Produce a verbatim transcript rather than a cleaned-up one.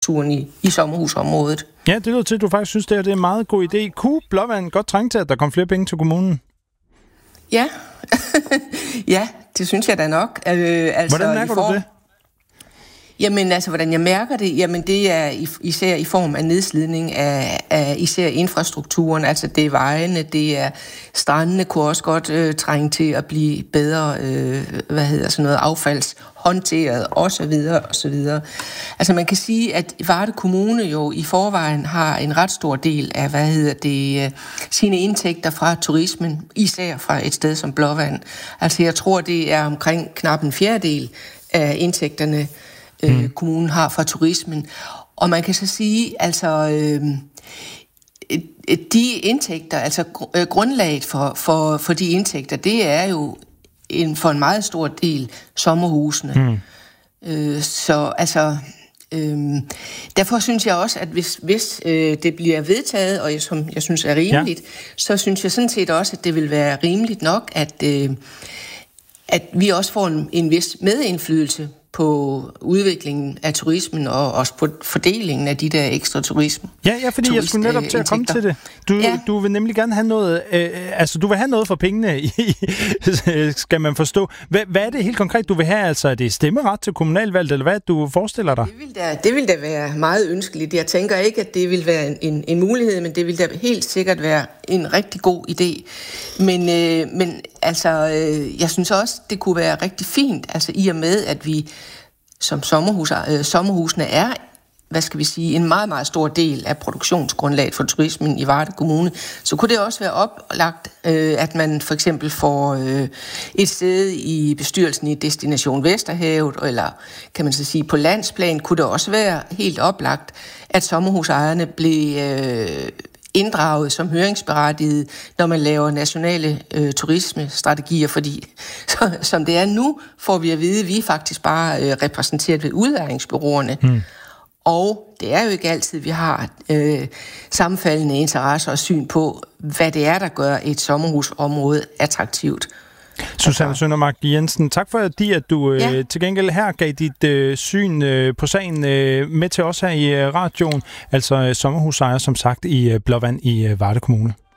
turen i, i sommerhusområdet. Ja, det lyder til, at du faktisk synes, det er, det er en meget god idé. Kunne Blåvand godt trænge til, at der kom flere penge til kommunen? Ja, ja, det synes jeg da nok. Øh, altså, hvordan mærker form... du det? Jamen, altså, hvordan jeg mærker det, jamen, det er især i form af nedslidning af, af især infrastrukturen, altså det er vejene, det er strandene kunne også godt øh, trænge til at blive bedre, øh, hvad hedder sådan noget, affaldshåndteret, og så videre, og så videre. Altså, man kan sige, at Varde Kommune jo i forvejen har en ret stor del af, hvad hedder det, øh, sine indtægter fra turismen, især fra et sted som Blåvand. Altså, jeg tror, det er omkring knap en fjerdedel af indtægterne, Mm. kommunen har fra turismen. Og man kan så sige, altså øh, de indtægter, altså grundlaget for, for, for de indtægter, det er jo en, for en meget stor del sommerhusene. Mm. Øh, så altså øh, derfor synes jeg også, at hvis, hvis øh, det bliver vedtaget, og som jeg synes er rimeligt, ja. så synes jeg sådan set også, at det vil være rimeligt nok, at, øh, at vi også får en, en vis medindflydelse på udviklingen af turismen og også på fordelingen af de der ekstra turisme. Ja, ja, fordi Turist, jeg skulle netop til at komme til det. Du, ja. du vil nemlig gerne have noget, øh, altså du vil have noget for pengene, skal man forstå. Hvad, hvad er det helt konkret, du vil have? Altså er det stemmeret til kommunalvalget, eller hvad du forestiller dig? Det vil da, det vil da være meget ønskeligt. Jeg tænker ikke, at det vil være en, en mulighed, men det vil da helt sikkert være en rigtig god idé. Men, øh, men altså, øh, jeg synes også, det kunne være rigtig fint, altså i og med, at vi som sommerhus, øh, sommerhusene er, hvad skal vi sige, en meget, meget stor del af produktionsgrundlaget for turismen i Varde Kommune, så kunne det også være oplagt, øh, at man for eksempel får øh, et sted i bestyrelsen i Destination Vesterhavet, eller kan man så sige på landsplan, kunne det også være helt oplagt, at sommerhusejerne blev øh, inddraget som høringsberettiget, når man laver nationale øh, turismestrategier, fordi så, som det er nu, får vi at vide, at vi er faktisk bare øh, repræsenteret ved udlejringsbureauerne. Hmm. Og det er jo ikke altid, vi har øh, sammenfaldende interesser og syn på, hvad det er, der gør et sommerhusområde attraktivt. Susanne Søndermark Jensen, tak for at du ja. øh, til gengæld her gav dit øh, syn øh, på sagen øh, med til os her i øh, radioen, altså øh, sommerhusejer som sagt i øh, Blåvand i øh, Varde Kommune.